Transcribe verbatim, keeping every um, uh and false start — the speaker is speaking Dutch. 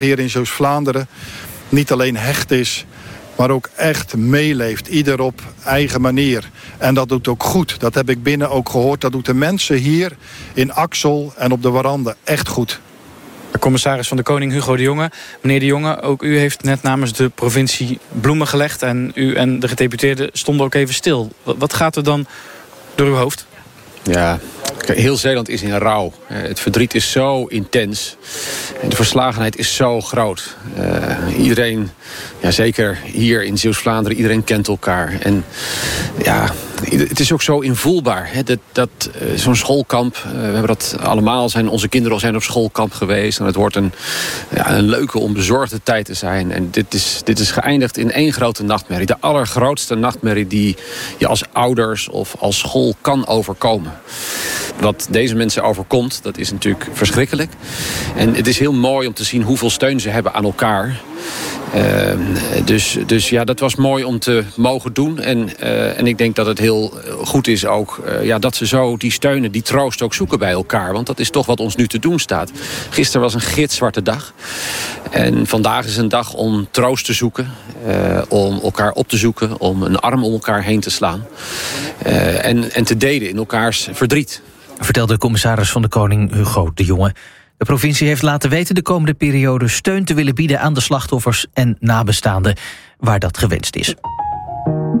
hier in Zeeuws-Vlaanderen niet alleen hecht is, maar ook echt meeleeft. Ieder op eigen manier. En dat doet ook goed. Dat heb ik binnen ook gehoord. Dat doet de mensen hier in Axel en op de Warande echt goed. De commissaris van de Koning, Hugo de Jonge. Meneer de Jonge, ook u heeft net namens de provincie bloemen gelegd. En u en de gedeputeerden stonden ook even stil. Wat gaat er dan door uw hoofd? Ja, heel Zeeland is in rouw. Het verdriet is zo intens. En de verslagenheid is zo groot. Uh, iedereen, ja, zeker hier in Zeeuws-Vlaanderen, iedereen kent elkaar. En ja, het is ook zo invoelbaar. Hè, dat, dat, uh, zo'n schoolkamp, uh, we hebben dat allemaal, zijn, onze kinderen zijn op schoolkamp geweest. En het wordt een, ja, een leuke, onbezorgde tijd te zijn. En dit is, dit is geëindigd in één grote nachtmerrie. De allergrootste nachtmerrie die je als ouders of als school kan overkomen. Wat deze mensen overkomt, dat is natuurlijk verschrikkelijk. En het is heel mooi om te zien hoeveel steun ze hebben aan elkaar. Uh, dus, dus ja, dat was mooi om te mogen doen. En, uh, en ik denk dat het heel goed is ook uh, ja, dat ze zo die steunen, die troost ook zoeken bij elkaar. Want dat is toch wat ons nu te doen staat. Gisteren was een gitzwarte dag. En vandaag is een dag om troost te zoeken. Uh, om elkaar op te zoeken. Om een arm om elkaar heen te slaan. Uh, en, en te delen in elkaars verdriet. Vertelde commissaris van de Koning Hugo de Jonge. De provincie heeft laten weten de komende periode steun te willen bieden aan de slachtoffers en nabestaanden waar dat gewenst is.